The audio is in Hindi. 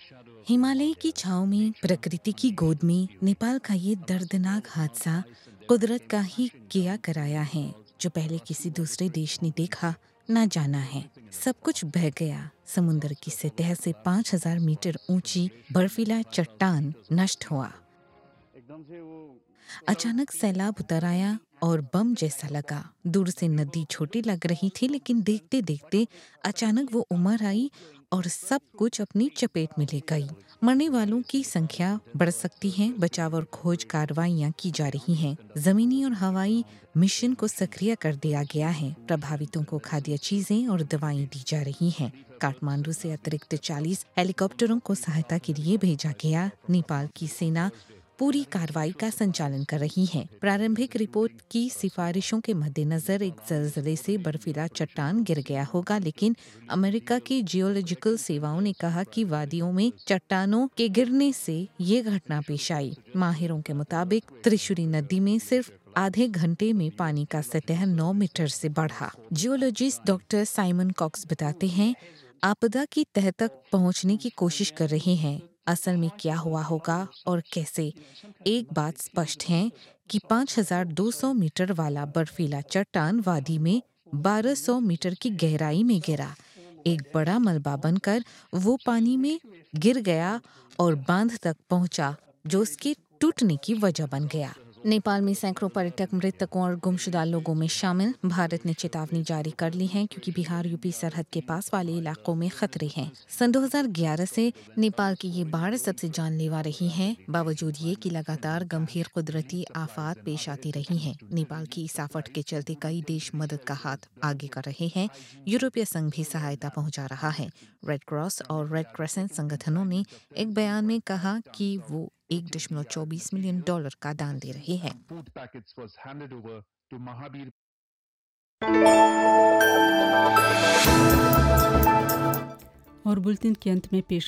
हिमालय की छाँव में प्रकृति की गोद में नेपाल का ये दर्दनाक हादसा कुदरत का ही किया कराया है, जो पहले किसी दूसरे देश ने देखा ना जाना है। सब कुछ बह गया। समुद्र की सतह से 5,000 मीटर ऊंची बर्फीला चट्टान नष्ट हुआ। अचानक सैलाब उतर आया और बम जैसा लगा। दूर से नदी छोटी लग रही थी, लेकिन देखते देखते अचानक वो उमड़ आई और सब कुछ अपनी चपेट में ले गई। मरने वालों की संख्या बढ़ सकती है। बचाव और खोज कार्रवाइयां की जा रही हैं। जमीनी और हवाई मिशन को सक्रिय कर दिया गया है। प्रभावितों को खाद्य चीजें और दवाएं दी जा रही हैं। काठमांडू से अतिरिक्त 40 हेलीकॉप्टरों को सहायता के लिए भेजा गया। नेपाल की सेना पूरी कार्रवाई का संचालन कर रही है। प्रारंभिक रिपोर्ट की सिफारिशों के मद्देनजर एक जलजले से बर्फीला चट्टान गिर गया होगा, लेकिन अमेरिका की जियोलॉजिकल सेवाओं ने कहा कि वादियों में चट्टानों के गिरने से ये घटना पेश आई। माहिरों के मुताबिक त्रिशुरी नदी में सिर्फ आधे घंटे में पानी का सतह 9 मीटर से बढ़ा। जियोलॉजिस्ट डॉक्टर साइमन कॉक्स बताते हैं, आपदा की तह तक पहुंचने की कोशिश कर रहे हैं। असल में क्या हुआ होगा और कैसे, एक बात स्पष्ट है कि 5,200 मीटर वाला बर्फीला चट्टान वादी में 1,200 मीटर की गहराई में गिरा। एक बड़ा मलबा बनकर वो पानी में गिर गया और बांध तक पहुंचा, जो उसके टूटने की वजह बन गया। नेपाल में सैकड़ों पर्यटक मृतकों और गुमशुदा लोगों में शामिल। भारत ने चेतावनी जारी कर ली है, क्योंकि बिहार यूपी सरहद के पास वाले इलाकों में खतरे हैं। सन 2011 से नेपाल की ये बाढ़ सबसे जानलेवा रही है। बावजूद ये कि लगातार गंभीर कुदरती आफात पेश आती रही हैं। नेपाल की इस आफत के चलते कई देश मदद का हाथ आगे कर रहे हैं। यूरोपीय संघ भी सहायता पहुंचा रहा है। रेड क्रॉस और रेड क्रेसेंट संगठनों ने एक बयान में कहा कि वो $1.24 मिलियन का दान दे रहे हैं। और बुलेटिन के अंत में पेश